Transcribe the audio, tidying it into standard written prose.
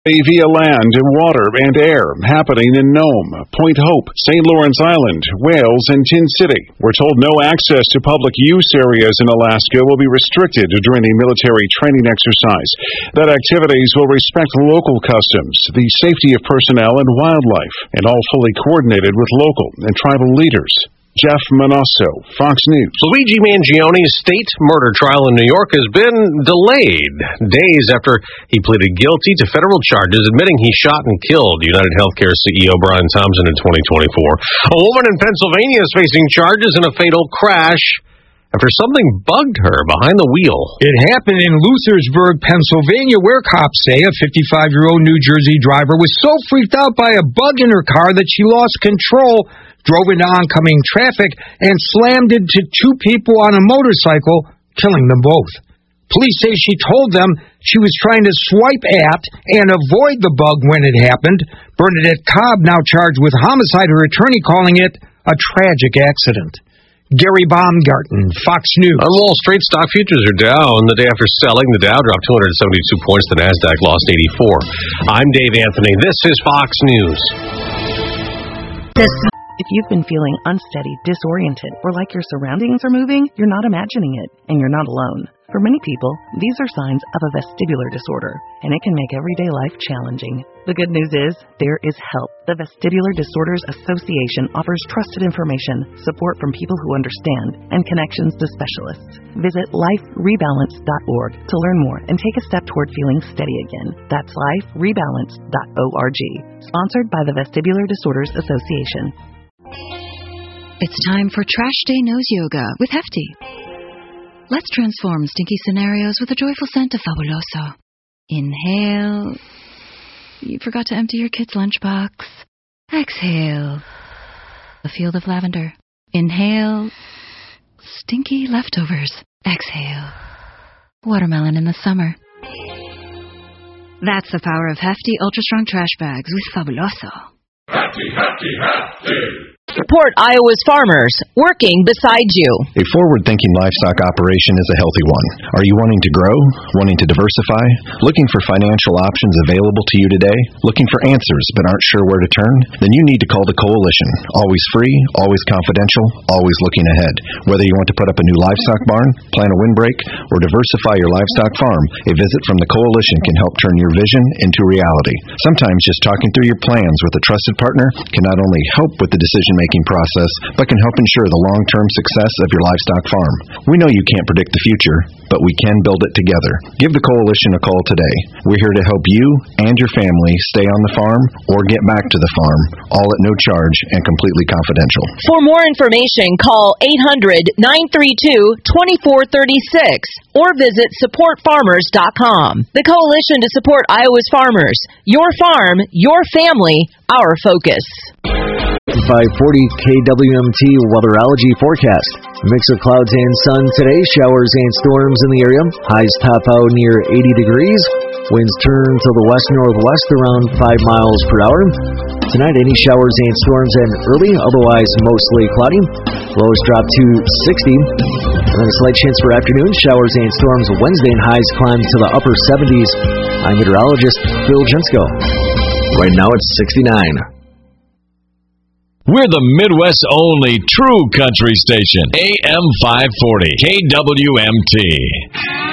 via land, water, and air, happening in Nome, Point Hope, St. Lawrence Island, Wales, and Tin City. We're told no access to public use areas in Alaska will be restricted during the military training exercise. That activities will respect local customs, the safety of personnel and wildlife, and all fully coordinated with local and tribal leaders. Jeff Manasso, Fox News. Luigi Mangioni's state murder trial in New York has been delayed days after he pleaded guilty to federal charges admitting he shot and killed United Healthcare CEO Brian Thompson in 2024. A woman in Pennsylvania is facing charges in a fatal crash after something bugged her behind the wheel. It happened in Luthersburg, Pennsylvania, where cops say a 55-year-old New Jersey driver was so freaked out by a bug in her car that she lost control, drove into oncoming traffic, and slammed into two people on a motorcycle, killing them both. Police say she told them she was trying to swipe at and avoid the bug when it happened. Bernadette Cobb, now charged with homicide, her attorney calling it a tragic accident. Gary Baumgarten, Fox News. On Wall Street, stock futures are down the day after selling. The Dow dropped 272 points. The Nasdaq lost 84. I'm Dave Anthony. This is Fox News. If you've been feeling unsteady, disoriented, or like your surroundings are moving, you're not imagining it, and you're not alone. For many people, these are signs of a vestibular disorder, and it can make everyday life challenging. The good news is, there is help. The Vestibular Disorders Association offers trusted information, support from people who understand, and connections to specialists. Visit liferebalance.org to learn more and take a step toward feeling steady again. That's liferebalance.org. Sponsored by the Vestibular Disorders Association. It's time for Trash Day Nose Yoga with Hefty. Let's transform stinky scenarios with a joyful scent of Fabuloso. Inhale. You forgot to empty your kid's lunchbox. Exhale. A field of lavender. Inhale. Stinky leftovers. Exhale. Watermelon in the summer. That's the power of Hefty Ultra Strong Trash Bags with Fabuloso. Hefty, Hefty, Hefty. Support Iowa's farmers, working beside you. A forward-thinking livestock operation is a healthy one. Are you wanting to grow? Wanting to diversify? Looking for financial options available to you today? Looking for answers but aren't sure where to turn? Then you need to call the Coalition. Always free, always confidential, always looking ahead. Whether you want to put up a new livestock barn, plan a windbreak, or diversify your livestock farm, a visit from the Coalition can help turn your vision into reality. Sometimes just talking through your plans with a trusted partner can not only help with the decision-making process, but can help ensure the long-term success of your livestock farm. We know you can't predict the future, but we can build it together. Give the Coalition a call today. We're here to help you and your family stay on the farm or get back to the farm, all at no charge and completely confidential. For more information, call 800-932-2436 or visit supportfarmers.com. The Coalition to support Iowa's farmers. Your farm, your family, our focus. 540 KWMT weatherology forecast. Mix of clouds and sun today. Showers and storms in the area. Highs top out near 80 degrees. Winds turn to the west-northwest around 5 miles per hour. Tonight, any showers and storms and early, otherwise mostly cloudy. Lows drop to 60. And then a slight chance for afternoon showers and storms Wednesday, and highs climb to the upper 70s. I'm meteorologist Phil Jensko. Right now it's 69. We're the Midwest's only true country station, AM 540, KWMT.